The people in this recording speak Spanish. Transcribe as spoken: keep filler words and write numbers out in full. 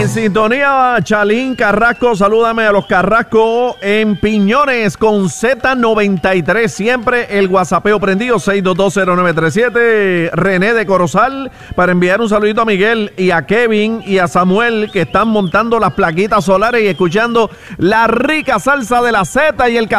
En sintonía, Chalín Carrasco, salúdame a los Carrasco en Piñones con Z noventa y tres. Siempre el WhatsAppeo prendido, seis dos dos cero nueve tres siete. René de Corozal, para enviar un saludito a Miguel y a Kevin y a Samuel, que están montando las plaquitas solares y escuchando la rica salsa de la Z y el café.